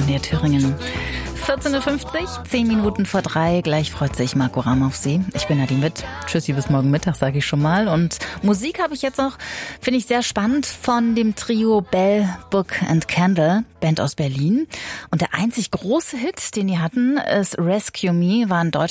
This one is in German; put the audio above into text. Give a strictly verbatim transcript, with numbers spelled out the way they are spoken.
in der Thüringen. vierzehn Uhr fünfzig, zehn Minuten vor drei. Gleich freut sich Marco Ramm auf Sie. Ich bin Nadine Witt. Tschüssi, bis morgen Mittag, sage ich schon mal. Und Musik habe ich jetzt noch, finde ich sehr spannend, von dem Trio Bell, Book and Candle, Band aus Berlin. Und der einzig große Hit, den die hatten, ist Rescue Me, war in Deutschland